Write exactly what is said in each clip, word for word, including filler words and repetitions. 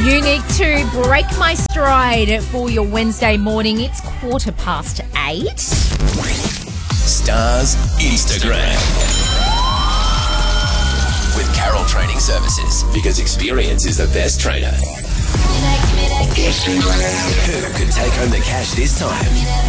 You need to break my stride for your Wednesday morning. It's quarter past eight. Stars Instagram. With Carol Training Services, because experience is the best trainer. Who could take home the cash this time?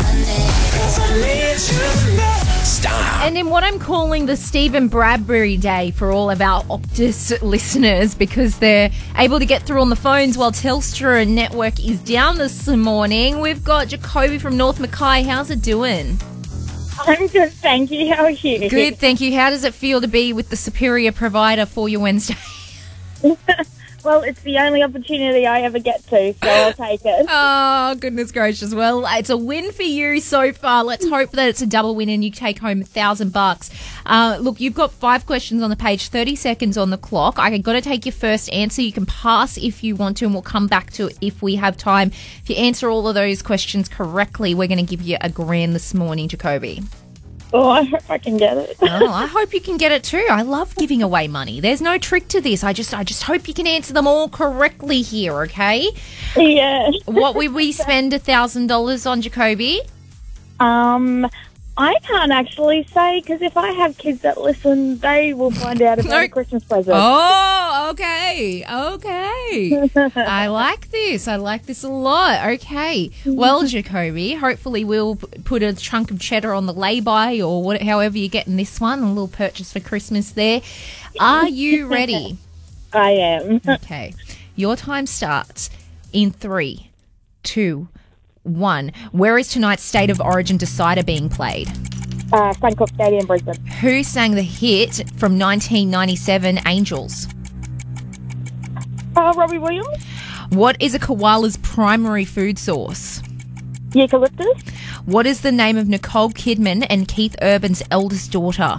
Star. And in what I'm calling the Stephen Bradbury Day for all of our Optus listeners, because they're able to get through on the phones while Telstra network is down this morning, we've got Jacoby from North Mackay. How's it doing? I'm good, thank you. How are you? Good, thank you. How does it feel to be with the superior provider for your Wednesday? Well, it's the only opportunity I ever get to, so I'll take it. Oh, goodness gracious. Well, it's a win for you so far. Let's hope that it's a double win and you take home a thousand bucks. Uh, look, you've got five questions on the page, thirty seconds on the clock. I got to take your first answer. You can pass if you want to, and we'll come back to it if we have time. If you answer all of those questions correctly, we're going to give you a grand this morning, Jacoby. Oh, I hope I can get it. Oh, I hope you can get it too. I love giving away money. There's no trick to this. I just I just hope you can answer them all correctly here, okay? Yeah. What would we spend one thousand dollars on, Jacoby? Um, I can't actually say, because if I have kids that listen, they will find out about No. a Christmas present. Oh, okay. Okay. I like this. I like this a lot. Okay. Well, Jacoby, hopefully we'll p- put a chunk of cheddar on the lay-by or what, however you're getting this one, a little purchase for Christmas there. Are you ready? I am. Okay. Your time starts in three, two, one. Where is tonight's State of Origin decider being played? Uh, Frank Stadium, Brisbane. Who sang the hit from nineteen ninety-seven, Angels? Uh, Robbie Williams. What is a koala's primary food source? Eucalyptus. What is the name of Nicole Kidman and Keith Urban's eldest daughter?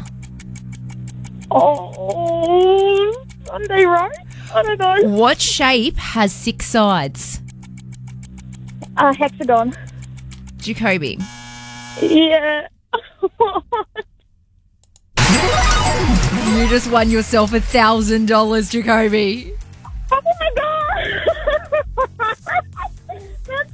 Oh, Sunday Road? I don't know. What shape has six sides? Uh, hexagon. Jacoby. Yeah. You just won yourself a thousand dollars, Jacoby. Oh my god! That's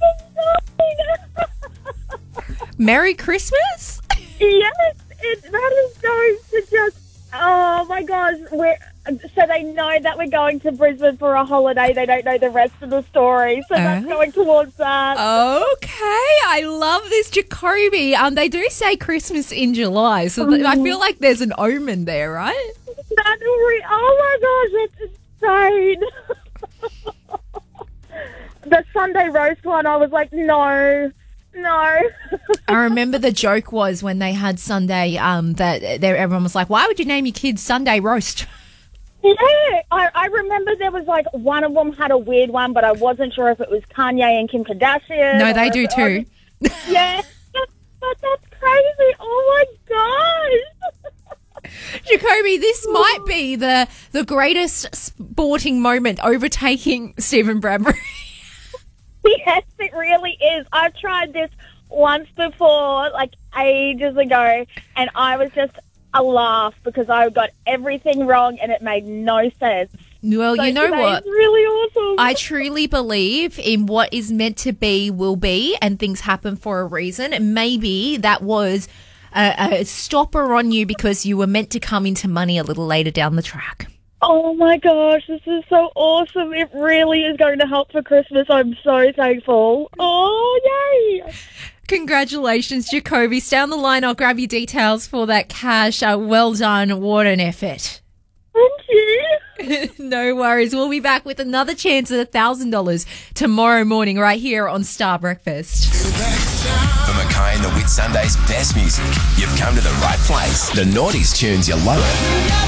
insane! Merry Christmas? Yes, it, that is going to just. Oh my gosh! We're so they know that we're going to Brisbane for a holiday. They don't know the rest of the story, so that's Oh. going towards that. Okay, I love this, Jacoby. Um, they do say Christmas in July, so th- I feel like there's an omen there, right? That's re- oh my gosh, that's insane! The Sunday roast one, I was like, no. No. I remember the joke was when they had Sunday, um, that there everyone was like, "Why would you name your kids Sunday Roast?" Yeah, I, I remember there was like one of them had a weird one, but I wasn't sure if it was Kanye and Kim Kardashian. No, or they if do it- too. Yeah, but, but that's crazy. Oh my gosh. Jacoby, this might be the the greatest sporting moment, overtaking Stephen Bradbury. Yes, it really is. I've tried this once before, like ages ago, and I was just a laugh because I got everything wrong and it made no sense. Well, So you know today's what? really awesome. I truly believe in what is meant to be will be, and things happen for a reason. And maybe that was a, a stopper on you because you were meant to come into money a little later down the track. Oh my gosh, this is so awesome. It really is going to help for Christmas. I'm so thankful. Oh, yay. Congratulations, Jacoby. Stay on the line. I'll grab your details for that cash. Uh, well done. What an effort. Thank you. No worries. We'll be back with another chance at one thousand dollars tomorrow morning right here on Star Breakfast. For Mackay and the Whit Sunday's best music, you've come to the right place. The Naughties tunes you love it.